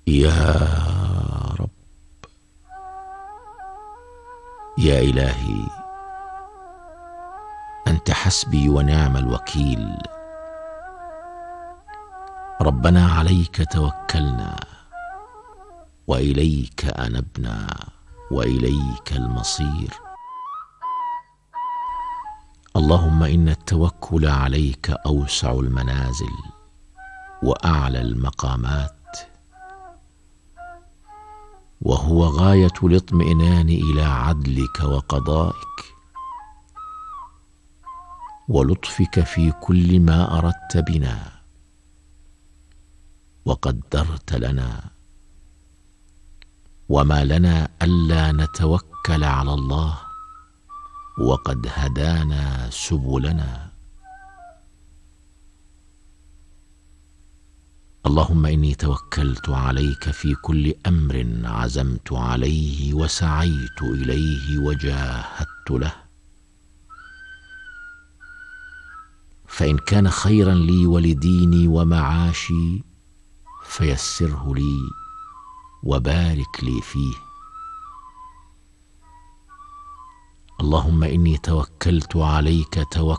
يا رب، يا إلهي، أنت حسبي ونعم الوكيل. ربنا عليك توكلنا، وإليك أنبنا، وإليك المصير. اللهم إن التوكل عليك أوسع المنازل وأعلى المقامات، وهو غاية الاطمئنان إلى عدلك وقضائك ولطفك في كل ما أردت بنا وقدرت لنا. وما لنا ألا نتوكل على الله وقد هدانا سبلنا. اللهم إني توكلت عليك في كل أمر عزمت عليه وسعيت إليه وجاهدت له، فإن كان خيرا لي ولديني ومعاشي فيسره لي وبارك لي فيه. اللهم إني توكلت عليك توكل